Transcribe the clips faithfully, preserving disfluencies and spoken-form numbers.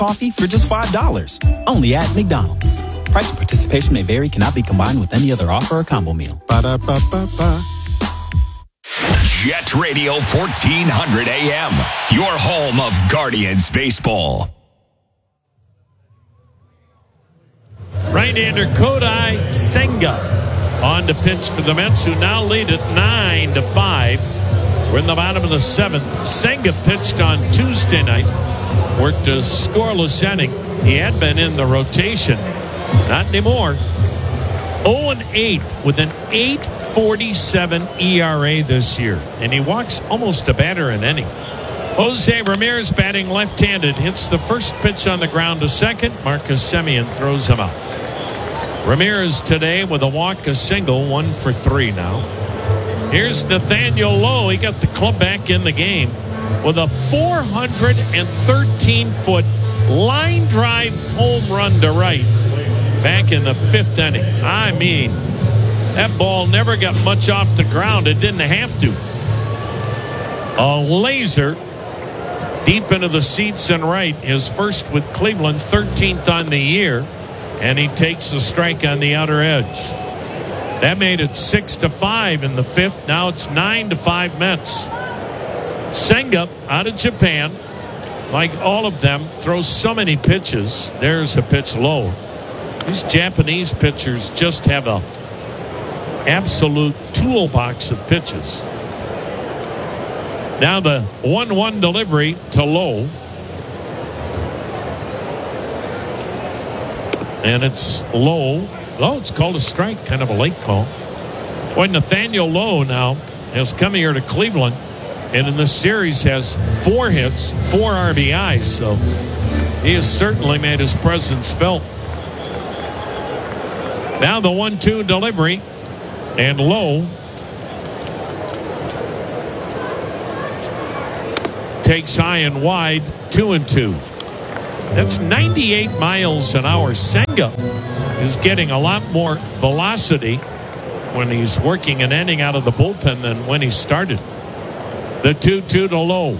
coffee for just five dollars. Only at McDonald's. Price and participation may vary, cannot be combined with any other offer or combo meal. Ba-da-ba-ba-ba. Jet Radio fourteen hundred A M, your home of Guardians baseball. Right-hander Kodai Senga on to pitch for the Mets, who now lead it nine to five. We're in the bottom of the seventh. Senga pitched on Tuesday night, worked a scoreless inning. He had been in the rotation, not anymore. oh and eight with an eight forty-seven E R A this year, and he walks almost a batter an inning. Jose Ramirez batting left-handed, hits the first pitch on the ground to second. Marcus Semien throws him out. Ramirez today with a walk, a single, one for three now. Here's Nathaniel Lowe. He got the club back in the game with a four hundred thirteen foot line drive home run to right back in the fifth inning. I mean, that ball never got much off the ground. It didn't have to. A laser deep into the seats and right. His first with Cleveland, thirteenth on the year. And he takes a strike on the outer edge. That made it six to five in the fifth. Now it's nine to five Mets. Senga out of Japan, like all of them, throws so many pitches. There's a pitch low. These Japanese pitchers just have a absolute toolbox of pitches. Now the one one delivery to Lowe. And it's Lowe. Oh, it's called a strike. Kind of a late call. Boy, Nathaniel Lowe now has come here to Cleveland, and in this series has four hits, four R B Is. So he has certainly made his presence felt. Now the one two delivery. And Lowe takes high and wide, two and two. That's ninety-eight miles an hour. Senga is getting a lot more velocity when he's working an inning out of the bullpen than when he started. The two two to Lowe.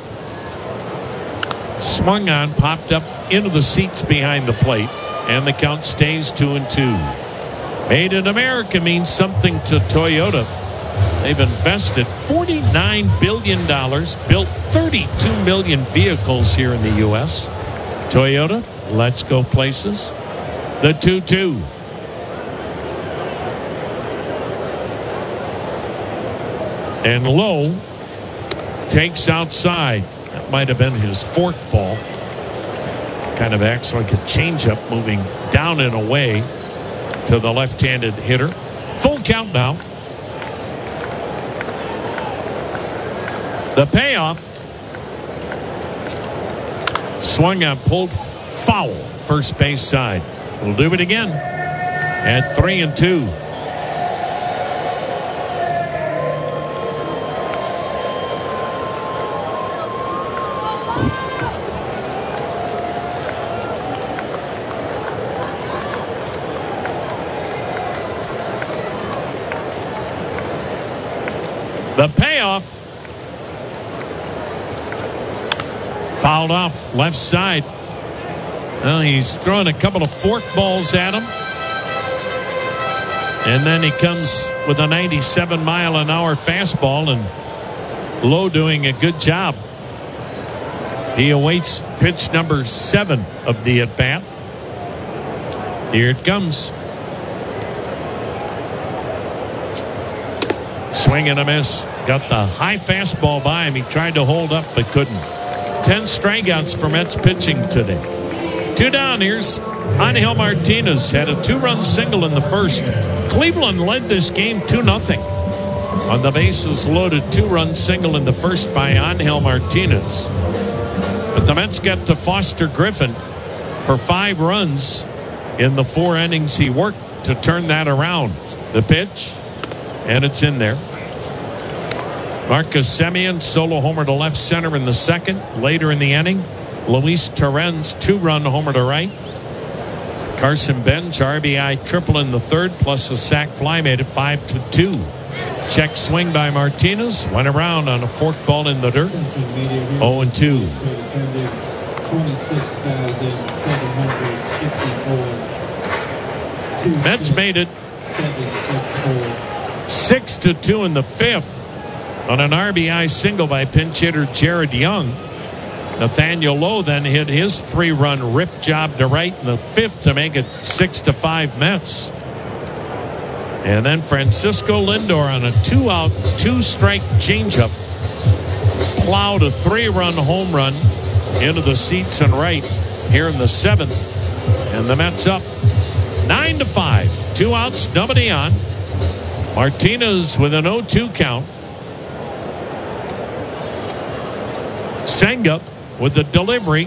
Swung on, popped up into the seats behind the plate, and the count stays two and two. Made in America means something to Toyota. They've invested forty-nine billion dollars, built thirty-two million vehicles here in the U S Toyota, let's go places. The two two. And Lowe takes outside. That might have been his fork ball. Kind of acts like a changeup, moving down and away to the left-handed hitter. Full count now. The payoff. Swung on, pulled foul, first base side. We'll do it again at three and two. The payoff. Fouled off left side. Well, he's throwing a couple of fork balls at him. And then he comes with a ninety-seven mile an hour fastball, and Lowe doing a good job. He awaits pitch number seven of the at-bat. Here it comes. Swing and a miss. Got the high fastball by him. He tried to hold up but couldn't. Ten strikeouts for Mets pitching today. Two down. Here's Angel Martinez. Had a two-run single in the first. Cleveland led this game two nothing. On the bases loaded two-run single in the first by Angel Martinez. But the Mets got to Foster Griffin for five runs in the four innings he worked to turn that around. The pitch, and it's in there. Marcus Semien, solo homer to left center in the second. Later in the inning, Luis Torrens, two-run homer to right. Carson Bench, R B I triple in the third, plus a sac fly, made it five to two. Check swing by Martinez, went around on a fork ball in the dirt. oh and two. twenty-six thousand seven hundred sixty-four. Mets made it seven six four. six to two in the fifth on an R B I single by pinch hitter Jared Young. Nathaniel Lowe then hit his three-run rip job to right in the fifth to make it six to five Mets. And then Francisco Lindor on a two-out, two-strike changeup plowed a three-run home run into the seats and right here in the seventh. And the Mets up nine to five. Two outs, nobody on. Martinez with an oh two count. Senga with the delivery.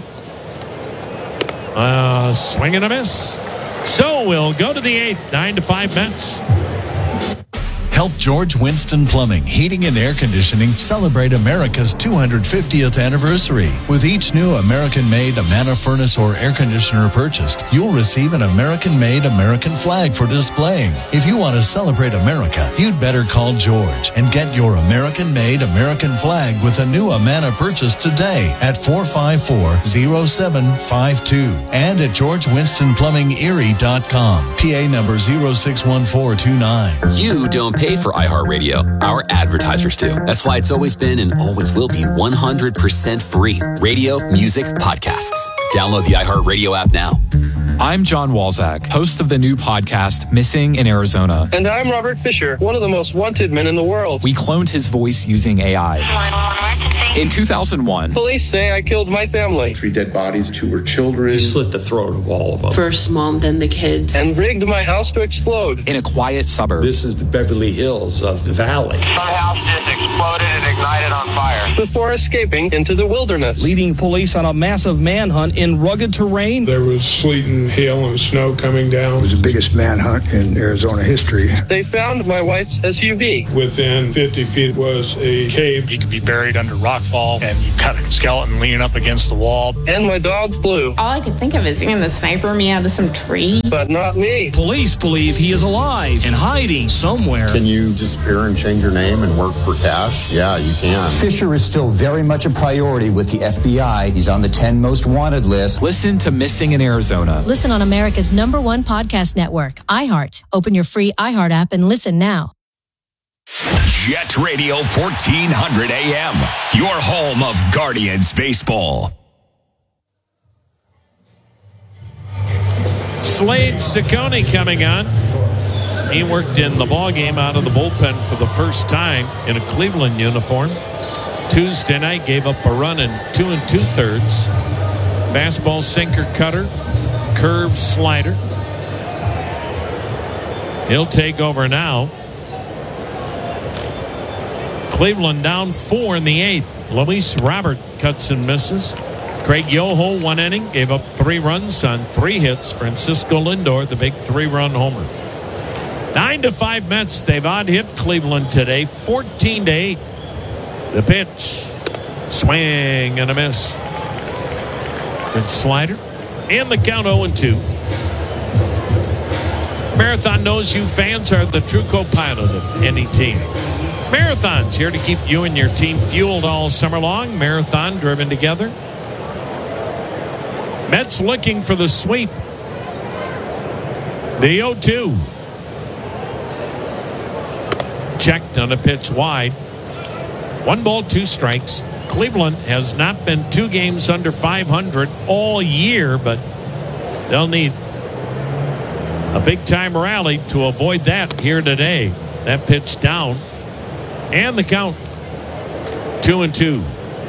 Uh, swing and a miss. So we'll go to the eighth. nine to five Mets. Help George Winston Plumbing, Heating and Air Conditioning celebrate America's two hundred fiftieth anniversary. With each new American-made Amana furnace or air conditioner purchased, you'll receive an American-made American flag for displaying. If you want to celebrate America, you'd better call George and get your American-made American flag with a new Amana purchase today at four five four, oh seven five two and at george winston plumbing erie dot com. P A number oh six one four two nine. You don't pay for iHeartRadio. Our advertisers do. That's why it's always been and always will be one hundred percent free. Radio, music, podcasts. Download the iHeartRadio app now. I'm John Walzak, host of the new podcast, Missing in Arizona. And I'm Robert Fisher, one of the most wanted men in the world. We cloned his voice using A I. In two thousand one, police say I killed my family. Three dead bodies, two were children. He slit the throat of all of them. First mom, then the kids. And rigged my house to explode. In a quiet suburb. This is the Beverly Hills of the valley. My house just exploded and ignited on fire. Before escaping into the wilderness. Leading police on a massive manhunt in rugged terrain. There was sleet and hail and snow coming down. It was the biggest manhunt in Arizona history. They found my wife's S U V. Within fifty feet was a cave. You could be buried under rockfall, and you got a skeleton leaning up against the wall. And my dog Blue. All I could think of is seeing the sniper me out of some tree. But not me. Police believe he is alive and hiding somewhere. Can you disappear and change your name and work for cash? Yeah, you can. Fisher is still very much a priority with the F B I. He's on the ten most wanted list. Listen to Missing in Arizona. Listen on America's number one podcast network, iHeart. Open your free iHeart app and listen now. Jet Radio fourteen hundred A M, your home of Guardians baseball. Slade Ciccone coming on. He worked in the ballgame out of the bullpen for the first time in a Cleveland uniform. Tuesday night gave up a run in two and two thirds. Fastball, sinker, cutter, curve, slider. He'll take over now. Cleveland down four in the eighth. Luis Robert cuts and misses. Craig Yoho, one inning, gave up three runs on three hits. Francisco Lindor, the big three-run homer. Nine to five Mets. They've odd-hit Cleveland today, fourteen to eight. The pitch, swing and a miss. Good slider, and the count oh and two. Marathon knows you fans are the true co-pilot of any team. Marathon's here to keep you and your team fueled all summer long. Marathon driven together. Mets looking for the sweep. The oh two. Checked on a pitch wide. One ball, two strikes. Cleveland has not been two games under five hundred all year, but they'll need a big-time rally to avoid that here today. That pitch down. And the count, two and two.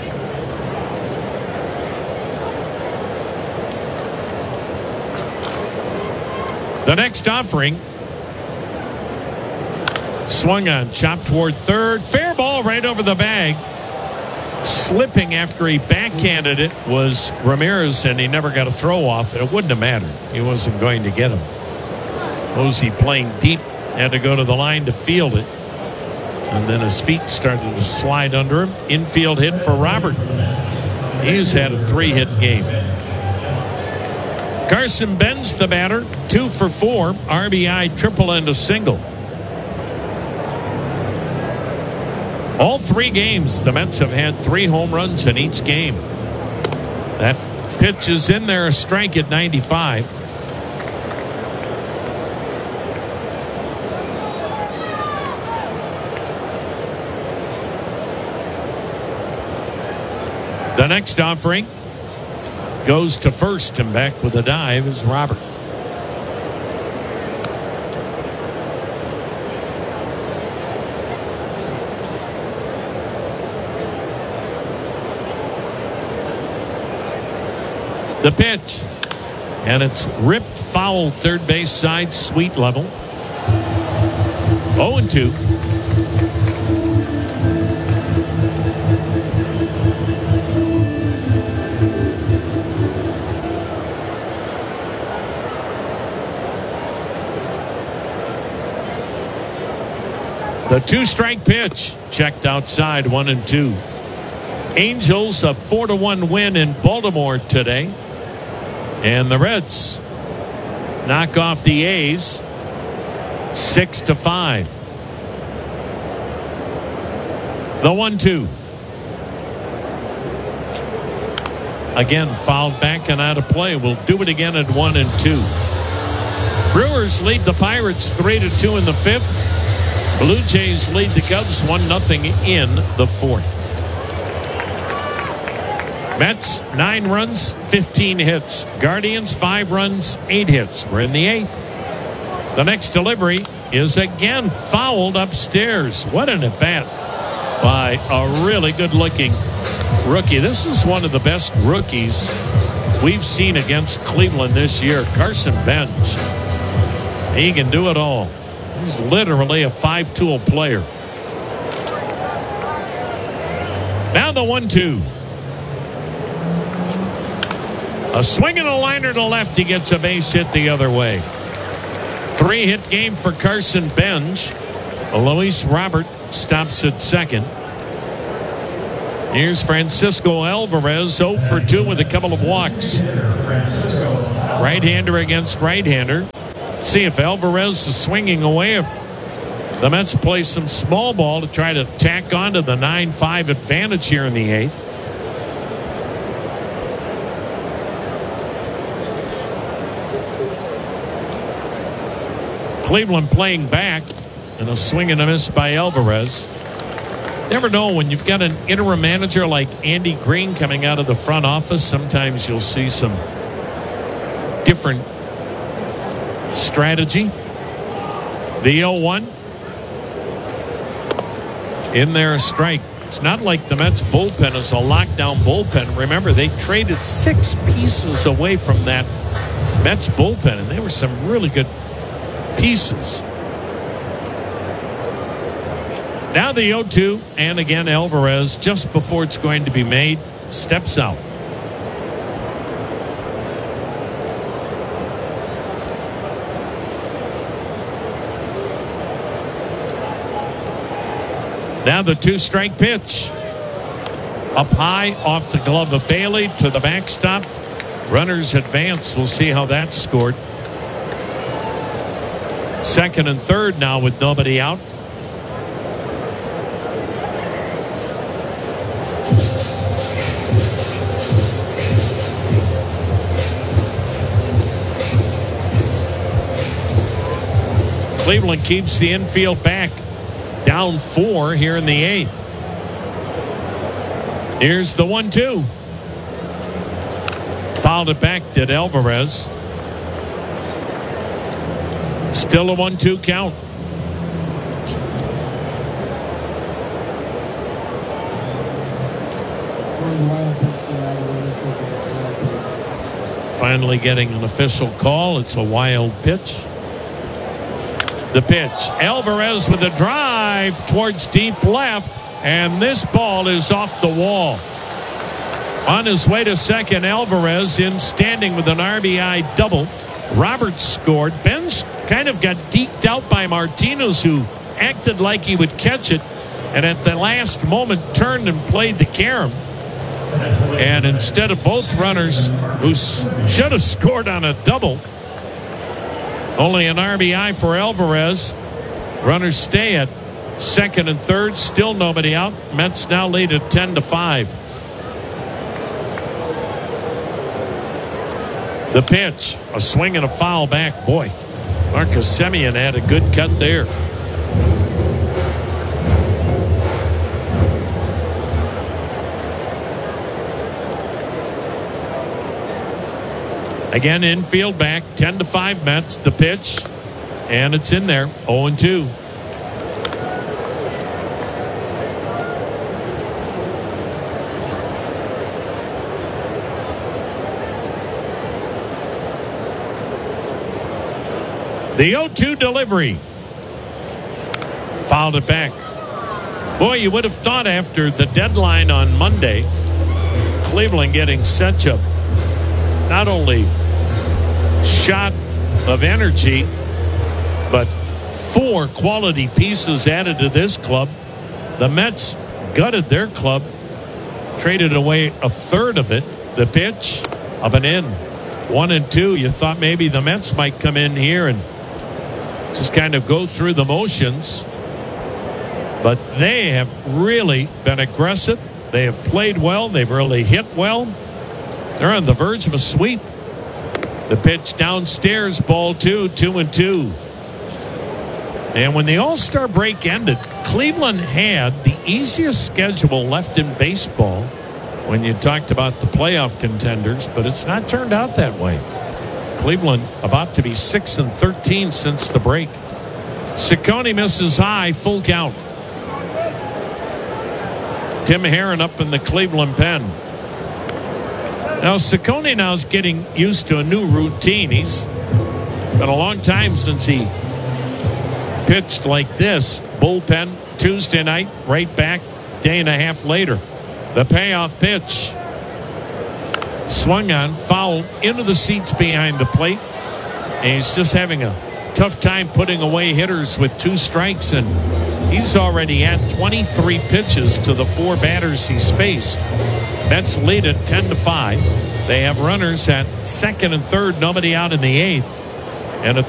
The next offering, swung on, chopped toward third. Fair ball right over the bag. Slipping after he backhanded it was Ramirez, and he never got a throw off. It wouldn't have mattered. He wasn't going to get him. Posey playing deep, had to go to the line to field it. And then his feet started to slide under him. Infield hit for Robert. He's had a three-hit game. Carson Benz, the batter, two for four. R B I, triple, and a single. All three games, the Mets have had three home runs in each game. That Pitch is in there, a strike at ninety-five. The next offering goes to first, and back with a dive is Robert. The pitch, and it's ripped foul third base side, sweet level. oh and two. The two-strike pitch checked outside, one and two. Angels a four to one win in Baltimore today. And the Reds knock off the A's six to five. The one two. Again, fouled back and out of play. We'll do it again at one and two. Brewers lead the Pirates three to two in the fifth. Blue Jays lead the Cubs one nothing in the fourth. Mets, nine runs, fifteen hits. Guardians, five runs, eight hits. We're in the eighth. The next delivery is again fouled upstairs. What an at-bat by a really good-looking rookie. This is one of the best rookies we've seen against Cleveland this year. Carson Bench. He can do it all. He's literally a five-tool player. Now the one two. A swing and a liner to left. He gets a base hit the other way. Three-hit game for Carson Bench. Luis Robert stops at second. Here's Francisco Alvarez, oh for two with a couple of walks. Right-hander against right-hander. See if Alvarez is swinging away. If the Mets play some small ball to try to tack on to the nine five advantage here in the eighth. Cleveland playing back, and a swing and a miss by Alvarez. Never know when you've got an interim manager like Andy Green coming out of the front office. Sometimes you'll see some different strategy. The oh one. In there, a strike. It's not like the Mets bullpen is a lockdown bullpen. Remember, they traded six pieces away from that Mets bullpen, and they were some really good pieces. Now the oh two, and again Alvarez, just before it's going to be made, steps out. Now the two-strike pitch. Up high off the glove of Bailey to the backstop. Runners advance. We'll see how that's scored. Second and third now with nobody out. Cleveland keeps the infield back. Down four here in the eighth. Here's the one two. Fouled it back, did Alvarez. Still a one two count. Finally getting an official call. It's a wild pitch. The pitch. Alvarez with a drive towards deep left, and this ball is off the wall. On his way to second, Alvarez in standing with an R B I double. Roberts scored. Bench kind of got deked out by Martinez, who acted like he would catch it, and at the last moment turned and played the carom. And instead of both runners who should have scored on a double, only an R B I for Alvarez. Runners stay at second and third. Still nobody out. Mets now lead at ten to five. The pitch, a swing and a foul back. Boy, Marcus Semien had a good cut there. Again, infield back, ten to five Mets. The pitch, and it's in there, oh and two. The oh two delivery. Fouled it back. Boy, you would have thought after the deadline on Monday, Cleveland getting such a not only shot of energy, but four quality pieces added to this club. The Mets gutted their club, traded away a third of it. The pitch, up and in. One and two. You thought maybe the Mets might come in here and just kind of go through the motions. But they have really been aggressive. They have played well. They've really hit well. They're on the verge of a sweep. The pitch downstairs, ball two, two and two. And when the All-Star break ended, Cleveland had the easiest schedule left in baseball when you talked about the playoff contenders, but it's not turned out that way. Cleveland about to be six and thirteen since the break. Ciccone misses high, full count. Tim Herron up in the Cleveland pen. Now, Ciccone now is getting used to a new routine. He's been a long time since he pitched like this. Bullpen Tuesday night, right back, day and a half later. The payoff pitch. Swung on, fouled into the seats behind the plate. And he's just having a tough time putting away hitters with two strikes. And he's already had twenty-three pitches to the four batters he's faced. Mets lead at ten to five. They have runners at second and third, nobody out in the eighth. And a